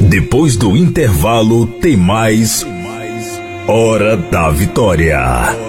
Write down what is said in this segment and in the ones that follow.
Depois do intervalo tem mais Hora da Vitória.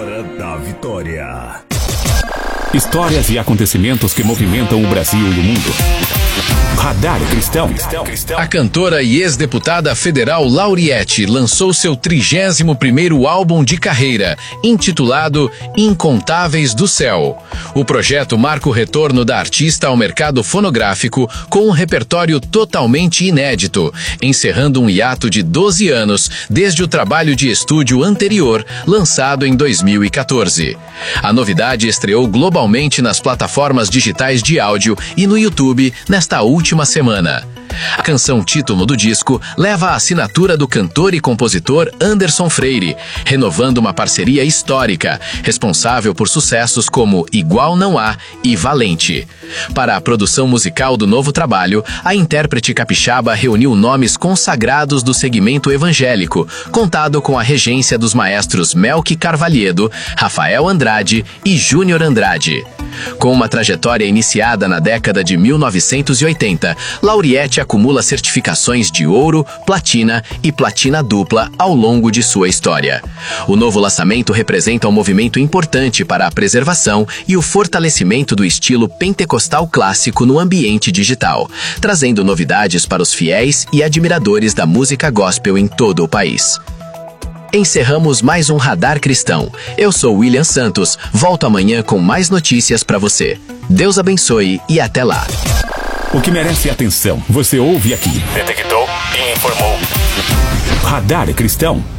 Histórias e acontecimentos que movimentam o Brasil e o mundo. Radar Cristão. A cantora e ex-deputada federal Lauriette lançou seu 31º álbum de carreira, intitulado Incontáveis do Céu. O projeto marca o retorno da artista ao mercado fonográfico com um repertório totalmente inédito, encerrando um hiato de 12 anos desde o trabalho de estúdio anterior, lançado em 2014. A novidade estreou globalmente nas plataformas digitais de áudio e no YouTube nesta última semana. A canção título do disco leva a assinatura do cantor e compositor Anderson Freire, renovando uma parceria histórica, responsável por sucessos como Igual Não Há e Valente. Para a produção musical do novo trabalho, a intérprete capixaba reuniu nomes consagrados do segmento evangélico, contado com a regência dos maestros Melqui Carvalhedo, Rafael Andrade e Júnior Andrade. Com uma trajetória iniciada na década de 1980, Lauriette acumula certificações de ouro, platina e platina dupla ao longo de sua história. O novo lançamento representa um movimento importante para a preservação e o fortalecimento do estilo pentecostal clássico no ambiente digital, trazendo novidades para os fiéis e admiradores da música gospel em todo o país. Encerramos mais um Radar Cristão. Eu sou William Santos, volto amanhã com mais notícias para você. Deus abençoe e até lá. O que merece atenção, você ouve aqui. Detectou e informou. Radar Cristão.